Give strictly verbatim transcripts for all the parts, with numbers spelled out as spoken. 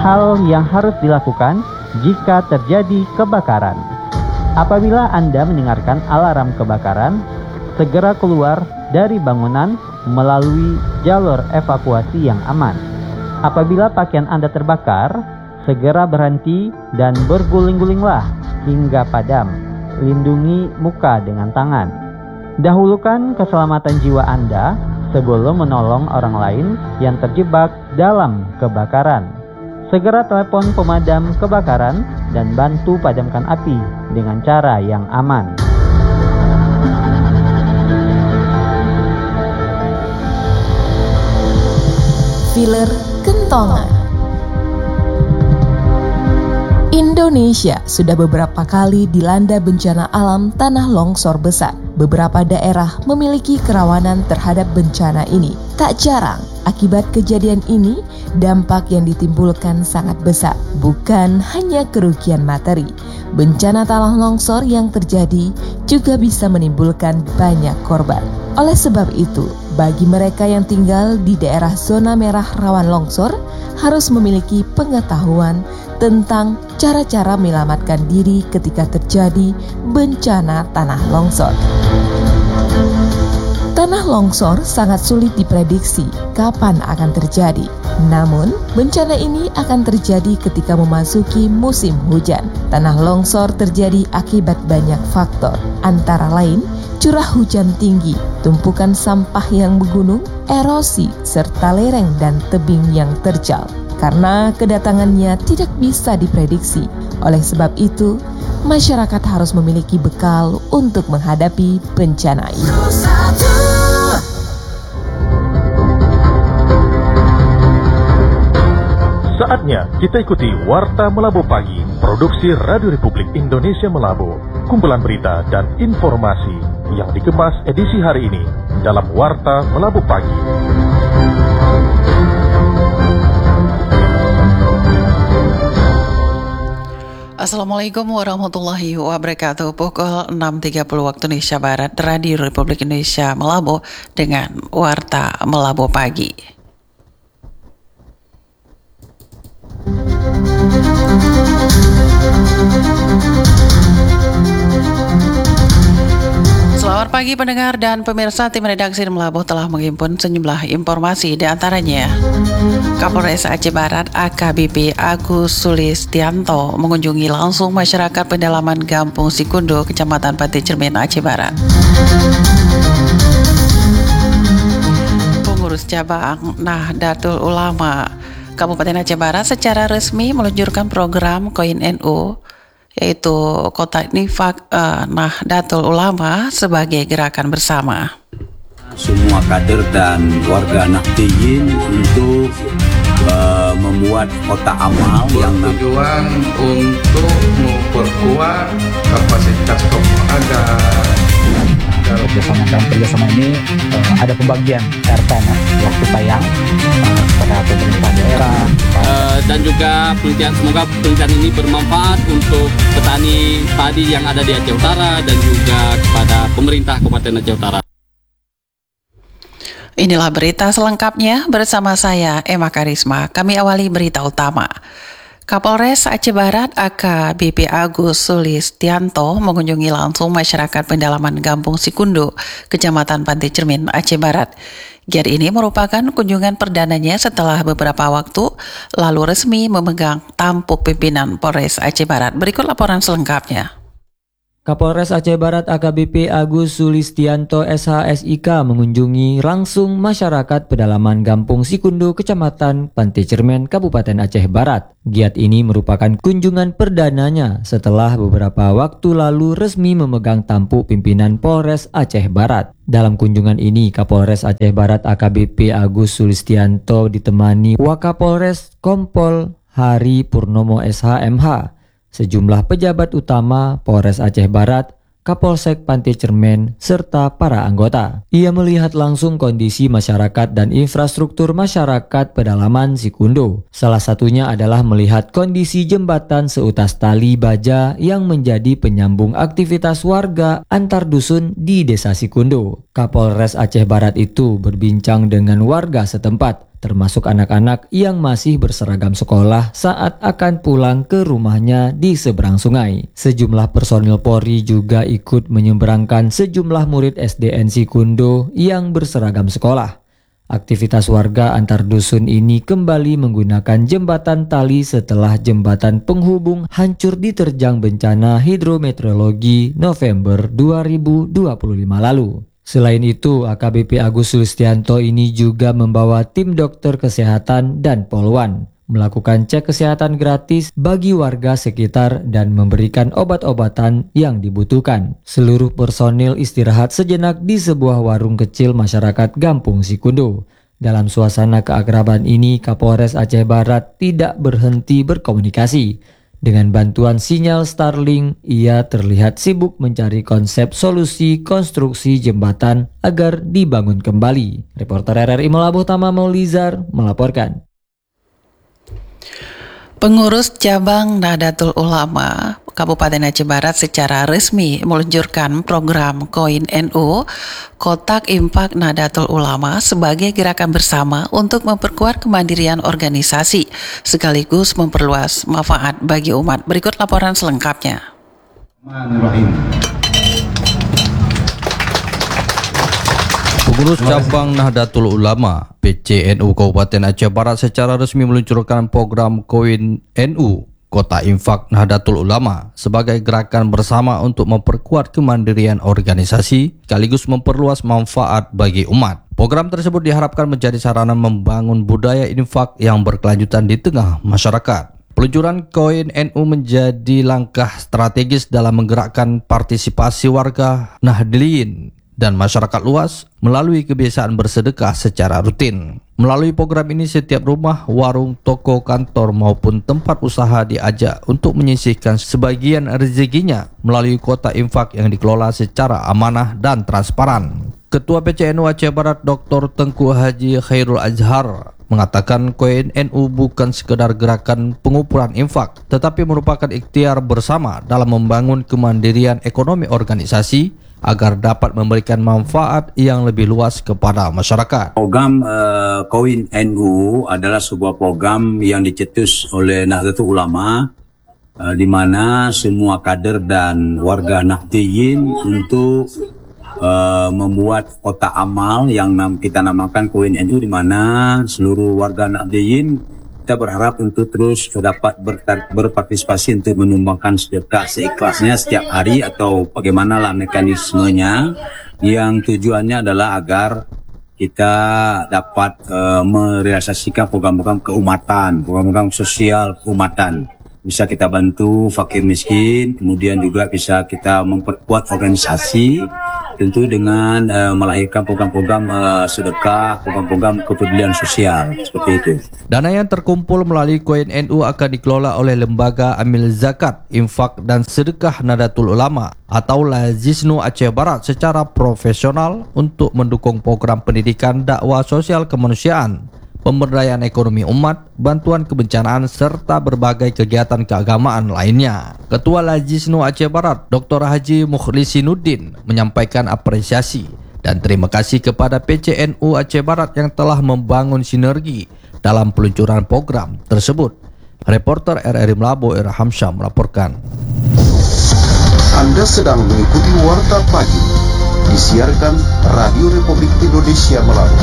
hal yang harus dilakukan jika terjadi kebakaran. Apabila Anda mendengarkan alarm kebakaran, segera keluar dari bangunan melalui jalur evakuasi yang aman. Apabila pakaian Anda terbakar, segera berhenti dan berguling-gulinglah hingga padam. Lindungi muka dengan tangan. Dahulukan keselamatan jiwa Anda sebelum menolong orang lain yang terjebak dalam kebakaran. Segera telepon pemadam kebakaran dan bantu padamkan api dengan cara yang aman. Filler kentongan. Indonesia sudah beberapa kali dilanda bencana alam tanah longsor besar. Beberapa daerah memiliki kerawanan terhadap bencana ini. Tak jarang, akibat kejadian ini, dampak yang ditimbulkan sangat besar. Bukan hanya kerugian materi, bencana tanah longsor yang terjadi juga bisa menimbulkan banyak korban. Oleh sebab itu, bagi mereka yang tinggal di daerah zona merah rawan longsor, harus memiliki pengetahuan tentang cara-cara menyelamatkan diri ketika terjadi bencana tanah longsor. Tanah longsor sangat sulit diprediksi kapan akan terjadi. Namun, bencana ini akan terjadi ketika memasuki musim hujan. Tanah longsor terjadi akibat banyak faktor, antara lain curah hujan tinggi, tumpukan sampah yang menggunung, erosi, serta lereng dan tebing yang terjal. Karena kedatangannya tidak bisa diprediksi. Oleh sebab itu, masyarakat harus memiliki bekal untuk menghadapi bencana ini. Saatnya kita ikuti Warta Melabo Pagi, produksi Radio Republik Indonesia Melabo. Kumpulan berita dan informasi yang dikemas edisi hari ini dalam Warta Melabo Pagi. Assalamualaikum warahmatullahi wabarakatuh. Pukul enam tiga puluh waktu Indonesia Barat, Radio Republik Indonesia Melabo dengan Warta Melabo Pagi. Selamat pagi pendengar dan pemirsa. Tim redaksi Melabo telah menghimpun sejumlah informasi, di antaranya Kapolres Aceh Barat A K B P Agus Sulistianto mengunjungi langsung masyarakat pedalaman Kampung Sikundo, Kecamatan Pantai Cermin, Aceh Barat. Pengurus cabang Nahdlatul Ulama Kabupaten Aceh Barat secara resmi meluncurkan program Koin N U, yaitu Kotak Nifak uh, Nahdlatul Ulama sebagai gerakan bersama. Semua kader dan warga Nahdiyin untuk uh, membuat kotak amal yang tujuan untuk memperkuat kapasitas tokoh adat. Kerjasama dalam kerjasama ini uh, ada pembagian R T N waktu tayang uh, kepada pemerintah daerah uh, dan juga penelitian, semoga penelitian ini bermanfaat untuk petani padi yang ada di Aceh Utara dan juga kepada pemerintah Kabupaten Aceh Utara. Inilah berita selengkapnya bersama saya Emma Karisma. Kami awali berita utama. Kapolres Aceh Barat A K B P Agus Sulistianto mengunjungi langsung masyarakat pedalaman Kampung Sikundo, Kecamatan Pantai Cermin, Aceh Barat. Kegiatan ini merupakan kunjungan perdananya setelah beberapa waktu lalu resmi memegang tampuk pimpinan Polres Aceh Barat. Berikut laporan selengkapnya. Kapolres Aceh Barat A K B P Agus Sulistianto S H S I K mengunjungi langsung masyarakat pedalaman Kampung Sikundo, Kecamatan Pantai Cermin, Kabupaten Aceh Barat. Giat ini merupakan kunjungan perdananya setelah beberapa waktu lalu resmi memegang tampuk pimpinan Polres Aceh Barat. Dalam kunjungan ini, Kapolres Aceh Barat A K B P Agus Sulistianto ditemani Wakapolres Kompol Hari Purnomo S H M H, sejumlah pejabat utama Polres Aceh Barat, Kapolsek Pantai Cermin, serta para anggota. Ia melihat langsung kondisi masyarakat dan infrastruktur masyarakat pedalaman Sikundo. Salah satunya adalah melihat kondisi jembatan seutas tali baja yang menjadi penyambung aktivitas warga antar dusun di Desa Sikundo. Kapolres Aceh Barat itu berbincang dengan warga setempat termasuk anak-anak yang masih berseragam sekolah saat akan pulang ke rumahnya di seberang sungai. Sejumlah personil Polri juga ikut menyeberangkan sejumlah murid S D N Sikundo yang berseragam sekolah. Aktivitas warga antar dusun ini kembali menggunakan jembatan tali setelah jembatan penghubung hancur diterjang bencana hidrometeorologi November dua ribu dua puluh lima lalu. Selain itu, A K B P Agus Sulistianto ini juga membawa tim dokter kesehatan dan Polwan melakukan cek kesehatan gratis bagi warga sekitar dan memberikan obat-obatan yang dibutuhkan. Seluruh personil istirahat sejenak di sebuah warung kecil masyarakat Gampung Sikundo. Dalam suasana keakraban ini, Kapolres Aceh Barat tidak berhenti berkomunikasi. Dengan bantuan sinyal Starlink, ia terlihat sibuk mencari konsep solusi konstruksi jembatan agar dibangun kembali. Reporter R R I Melabuh Tama Maulizar melaporkan. Pengurus Cabang Nahdlatul Ulama Kabupaten Aceh Barat secara resmi meluncurkan program Koin N U Kotak Infak Nahdlatul Ulama sebagai gerakan bersama untuk memperkuat kemandirian organisasi sekaligus memperluas manfaat bagi umat. Berikut laporan selengkapnya. Pengurus Cabang Nahdlatul Ulama P C N U Kabupaten Aceh Barat secara resmi meluncurkan program Koin N U Kotak Infak Nahdlatul Ulama sebagai gerakan bersama untuk memperkuat kemandirian organisasi sekaligus memperluas manfaat bagi umat. Program tersebut diharapkan menjadi sarana membangun budaya infak yang berkelanjutan di tengah masyarakat. Peluncuran Koin N U menjadi langkah strategis dalam menggerakkan partisipasi warga Nahdliyin dan masyarakat luas melalui kebiasaan bersedekah secara rutin. Melalui program ini setiap rumah, warung, toko, kantor maupun tempat usaha diajak untuk menyisihkan sebagian rezekinya melalui kotak infak yang dikelola secara amanah dan transparan. Ketua P C N U Aceh Barat Doktor Tengku Haji Khairul Azhar mengatakan Koin N U bukan sekedar gerakan pengumpulan infak, tetapi merupakan ikhtiar bersama dalam membangun kemandirian ekonomi organisasi agar dapat memberikan manfaat yang lebih luas kepada masyarakat. Program uh, Koin N U adalah sebuah program yang dicetus oleh Nahdlatul Ulama uh, di mana semua kader dan warga Nahdliyin untuk uh, membuat kotak amal yang kita namakan Koin N U, di mana seluruh warga Nahdliyin kita berharap untuk terus dapat berpartisipasi untuk menyumbangkan sedekah seikhlasnya setiap hari atau bagaimanalah mekanismenya, yang tujuannya adalah agar kita dapat uh, merealisasikan program-program keumatan, program-program sosial keumatan. Bisa kita bantu fakir miskin, kemudian juga bisa kita memperkuat organisasi, tentu dengan uh, melahirkan program-program uh, sedekah, program-program kepedulian sosial, seperti itu. Dana yang terkumpul melalui Koin N U akan dikelola oleh Lembaga Amil Zakat, Infak dan Sedekah Nahdlatul Ulama atau Lazisnu Aceh Barat secara profesional untuk mendukung program pendidikan, dakwah sosial kemanusiaan, pemberdayaan ekonomi umat, bantuan kebencanaan, serta berbagai kegiatan keagamaan lainnya. Ketua Lazisnu Aceh Barat, Doktor Haji Mukhlisinuddin, menyampaikan apresiasi dan terima kasih kepada P C N U Aceh Barat yang telah membangun sinergi dalam peluncuran program tersebut. Reporter R R I Melabuh Irham Syah melaporkan. Anda sedang mengikuti Warta Pagi, disiarkan Radio Republik Indonesia Melabuh.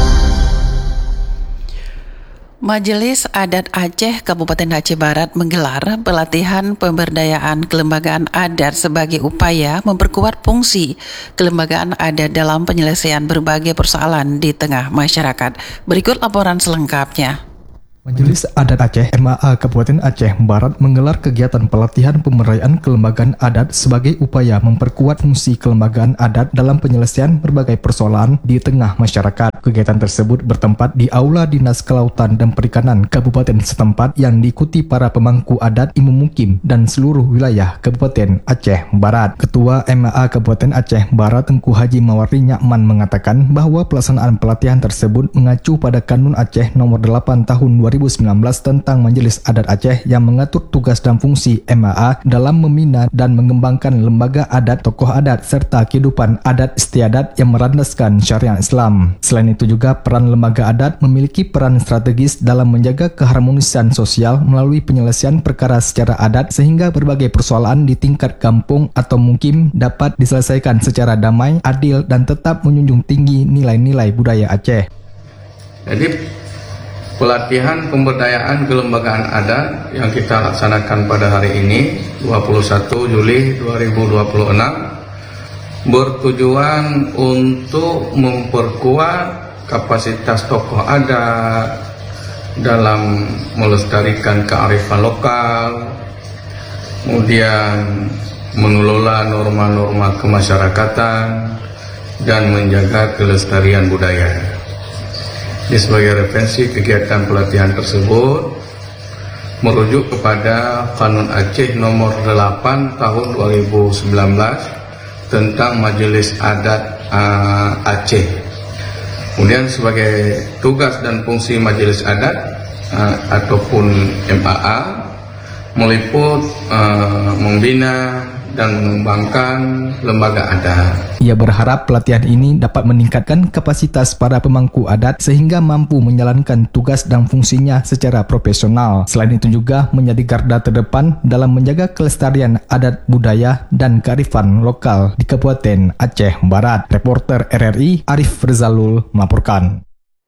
Majelis Adat Aceh Kabupaten Aceh Barat menggelar pelatihan pemberdayaan kelembagaan adat sebagai upaya memperkuat fungsi kelembagaan adat dalam penyelesaian berbagai persoalan di tengah masyarakat. Berikut laporan selengkapnya. Majelis Adat Aceh M A A Kabupaten Aceh Barat menggelar kegiatan pelatihan pemberdayaan kelembagaan adat sebagai upaya memperkuat fungsi kelembagaan adat dalam penyelesaian berbagai persoalan di tengah masyarakat. Kegiatan tersebut bertempat di Aula Dinas Kelautan dan Perikanan Kabupaten setempat yang diikuti para pemangku adat, imam mukim dan seluruh wilayah Kabupaten Aceh Barat. Ketua M A A Kabupaten Aceh Barat Tengku Haji Mawardi Nyakman mengatakan bahwa pelaksanaan pelatihan tersebut mengacu pada Kanun Aceh nomor delapan tahun dua dua ribu sembilan belas tentang Majelis Adat Aceh yang mengatur tugas dan fungsi M A A dalam membina dan mengembangkan lembaga adat, tokoh adat, serta kehidupan adat istiadat yang merandaskan syariat Islam. Selain itu juga peran lembaga adat memiliki peran strategis dalam menjaga keharmonisan sosial melalui penyelesaian perkara secara adat sehingga berbagai persoalan di tingkat kampung atau mukim dapat diselesaikan secara damai, adil, dan tetap menjunjung tinggi nilai-nilai budaya Aceh. Jadi pelatihan pemberdayaan kelembagaan adat yang kita laksanakan pada hari ini dua puluh satu Juli dua ribu dua puluh enam bertujuan untuk memperkuat kapasitas tokoh adat dalam melestarikan kearifan lokal, kemudian mengelola norma-norma kemasyarakatan dan menjaga kelestarian budaya. Ini sebagai referensi kegiatan pelatihan tersebut merujuk kepada Kanun Aceh nomor delapan tahun dua ribu sembilan belas tentang Majelis Adat uh, Aceh. Kemudian sebagai tugas dan fungsi Majelis Adat uh, ataupun M A A meliput uh, membina dan mengembangkan lembaga adat. Ia berharap pelatihan ini dapat meningkatkan kapasitas para pemangku adat sehingga mampu menjalankan tugas dan fungsinya secara profesional. Selain itu juga menjadi garda terdepan dalam menjaga kelestarian adat budaya dan kearifan lokal di Kabupaten Aceh Barat. Reporter R R I Arif Rizalul melaporkan.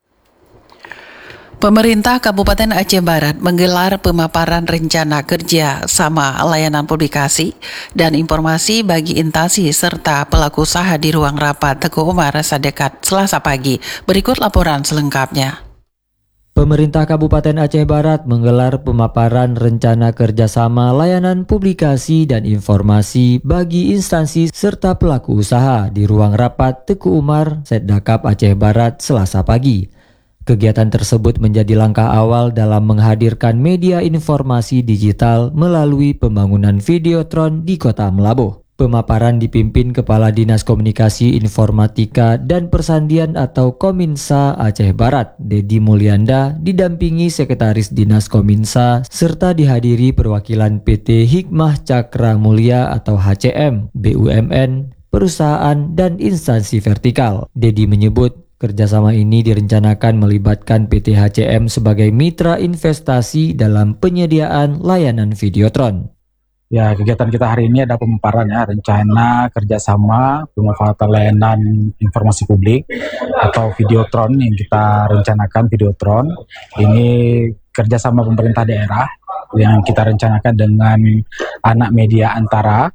Pemerintah Kabupaten Aceh Barat menggelar pemaparan rencana kerja sama layanan publikasi dan informasi bagi instansi serta pelaku usaha di ruang rapat Teguh Umar Sadekat Selasa pagi. Berikut laporan selengkapnya. Pemerintah Kabupaten Aceh Barat menggelar pemaparan rencana kerjasama layanan publikasi dan informasi bagi instansi serta pelaku usaha di ruang rapat Teguh Umar Sadekat Aceh Barat Selasa pagi. Kegiatan tersebut menjadi langkah awal dalam menghadirkan media informasi digital melalui pembangunan Videotron di Kota Melabuh. Pemaparan dipimpin Kepala Dinas Komunikasi Informatika dan Persandian atau Kominsa Aceh Barat, Dedi Mulyanda, didampingi Sekretaris Dinas Kominsa, serta dihadiri perwakilan P T Hikmah Cakra Mulia atau H C M, B U M N, perusahaan, dan instansi vertikal. Dedi menyebut, kerjasama ini direncanakan melibatkan P T H C M sebagai mitra investasi dalam penyediaan layanan Videotron. Ya, kegiatan kita hari ini ada pemaparan ya, rencana kerjasama pemanfaatan layanan informasi publik atau Videotron yang kita rencanakan. Videotron ini kerjasama pemerintah daerah yang kita rencanakan dengan anak media antara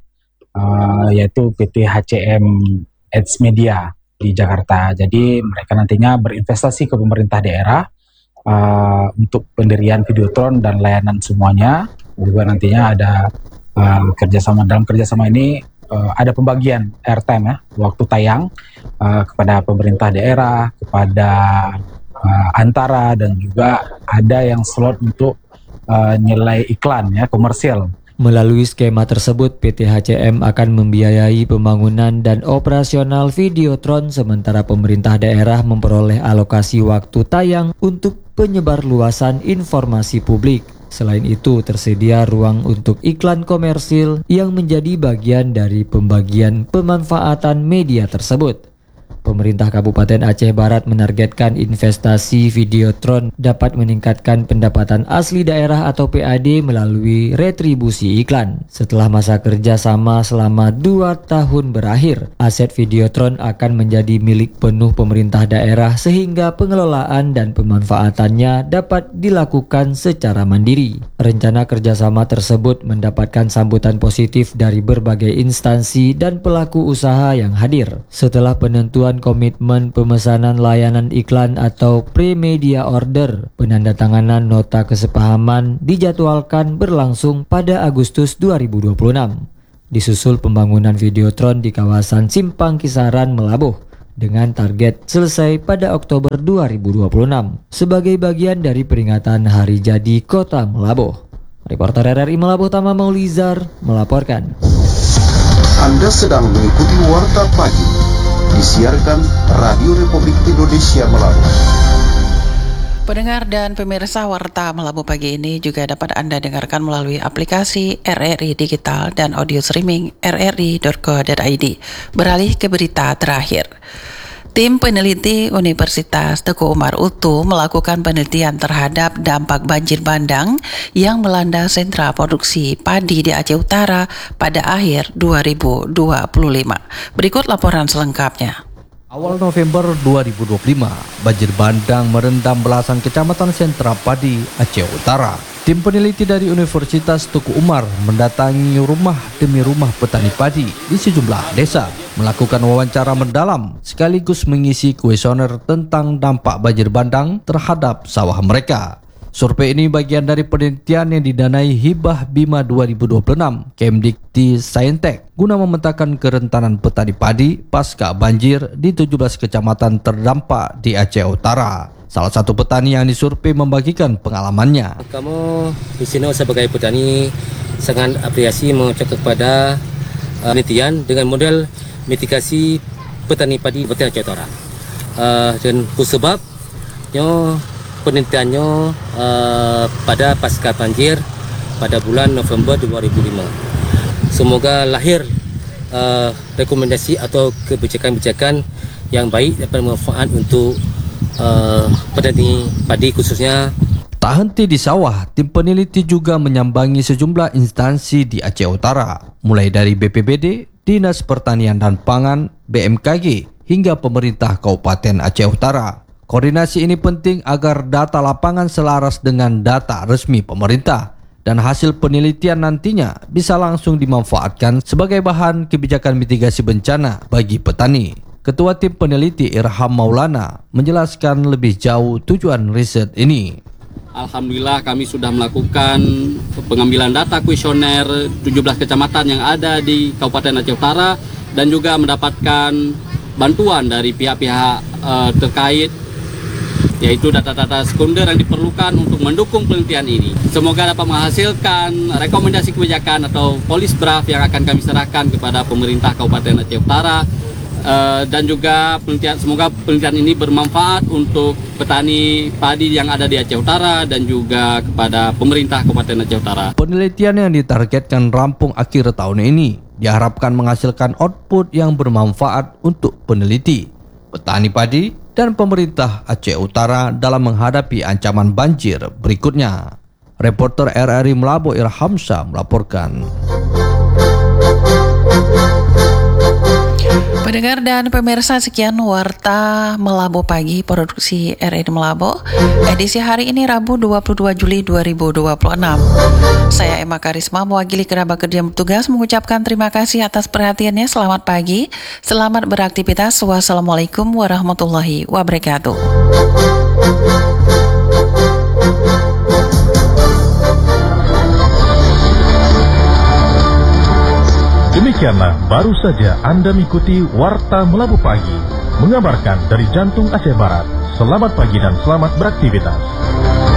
uh, yaitu P T H C M Ads Media di Jakarta. Jadi mereka nantinya berinvestasi ke pemerintah daerah uh, untuk pendirian Videotron dan layanan semuanya. Juga nantinya ada uh, kerjasama, dalam kerjasama ini uh, ada pembagian airtime ya, waktu tayang uh, kepada pemerintah daerah, kepada uh, antara, dan juga ada yang slot untuk uh, nilai iklan ya, komersial. Melalui skema tersebut, P T H C M akan membiayai pembangunan dan operasional Videotron sementara pemerintah daerah memperoleh alokasi waktu tayang untuk penyebarluasan informasi publik. Selain itu, tersedia ruang untuk iklan komersil yang menjadi bagian dari pembagian pemanfaatan media tersebut. Pemerintah Kabupaten Aceh Barat menargetkan investasi Videotron dapat meningkatkan pendapatan asli daerah atau P A D melalui retribusi iklan. Setelah masa kerja sama selama dua tahun berakhir, aset Videotron akan menjadi milik penuh pemerintah daerah sehingga pengelolaan dan pemanfaatannya dapat dilakukan secara mandiri. Rencana kerjasama tersebut mendapatkan sambutan positif dari berbagai instansi dan pelaku usaha yang hadir. Setelah penentuan komitmen pemesanan layanan iklan atau pre-media order, penandatanganan nota kesepahaman dijadwalkan berlangsung pada Agustus dua ribu dua puluh enam. Disusul pembangunan Videotron di kawasan Simpang Kisaran Melabuh dengan target selesai pada Oktober dua ribu dua puluh enam sebagai bagian dari peringatan Hari Jadi Kota Melabuh. Reporter R R I Melabuh Tama Maulizar melaporkan. Anda sedang mengikuti Warta Pagi disiarkan Radio Republik Indonesia Melabuh. Pendengar dan pemirsa Warta Melabu pagi ini juga dapat Anda dengarkan melalui aplikasi R R I Digital dan audio streaming r r i dot co dot i d. Beralih ke berita terakhir. Tim peneliti Universitas Teguh Umar U T U melakukan penelitian terhadap dampak banjir bandang yang melanda sentra produksi padi di Aceh Utara pada akhir dua ribu dua puluh lima. Berikut laporan selengkapnya. Awal November dua ribu dua puluh lima, banjir bandang merendam belasan kecamatan sentra padi Aceh Utara. Tim peneliti dari Universitas Teguh Umar mendatangi rumah demi rumah petani padi di sejumlah desa, melakukan wawancara mendalam sekaligus mengisi kuesioner tentang dampak banjir bandang terhadap sawah mereka. Survei ini bagian dari penelitian yang didanai Hibah Bima dua ribu dua puluh enam Kemdikti Saintek guna memetakan kerentanan petani padi pasca banjir di tujuh belas kecamatan terdampak di Aceh Utara. Salah satu petani yang disurvei membagikan pengalamannya. Kamu di sini sebagai petani sangat apresiasi mengucapkan kepada uh, penelitian dengan model mitigasi petani padi di Aceh Utara. Uh, dan sebabnya penelitiannya uh, pada pasca banjir pada bulan November dua ribu lima. Semoga lahir uh, rekomendasi atau kebijakan-kebijakan yang baik dapat bermanfaat untuk uh, petani padi khususnya. Tak henti di sawah, tim peneliti juga menyambangi sejumlah instansi di Aceh Utara, mulai dari B P B D, Dinas Pertanian dan Pangan, B M K G, hingga pemerintah Kabupaten Aceh Utara. Koordinasi ini penting agar data lapangan selaras dengan data resmi pemerintah dan hasil penelitian nantinya bisa langsung dimanfaatkan sebagai bahan kebijakan mitigasi bencana bagi petani. Ketua tim peneliti Irham Maulana menjelaskan lebih jauh tujuan riset ini. Alhamdulillah kami sudah melakukan pengambilan data kuesioner tujuh belas kecamatan yang ada di Kabupaten Aceh Utara dan juga mendapatkan bantuan dari pihak-pihak uh, terkait, yaitu data-data sekunder yang diperlukan untuk mendukung penelitian ini. Semoga dapat menghasilkan rekomendasi kebijakan atau polis draft yang akan kami serahkan kepada pemerintah Kabupaten Aceh Utara, uh, dan juga penelitian, semoga penelitian ini bermanfaat untuk petani padi yang ada di Aceh Utara dan juga kepada pemerintah Kabupaten Aceh Utara. Penelitian yang ditargetkan rampung akhir tahun ini diharapkan menghasilkan output yang bermanfaat untuk peneliti, petani padi, dan pemerintah Aceh Utara dalam menghadapi ancaman banjir berikutnya. Reporter R R I Melabu Irhamsyah melaporkan. Pendengar dan pemirsa, sekian Warta Melabu Pagi produksi R R I Melabu edisi hari ini Rabu dua puluh dua Juli dua ribu dua puluh enam. Saya Emma Karisma mewakili kerabat kerja yang bertugas mengucapkan terima kasih atas perhatiannya. Selamat pagi, selamat beraktivitas. Wassalamualaikum warahmatullahi wabarakatuh. Demikianlah baru saja Anda mengikuti Warta Melabu Pagi, mengabarkan dari jantung Aceh Barat. Selamat pagi dan selamat beraktivitas.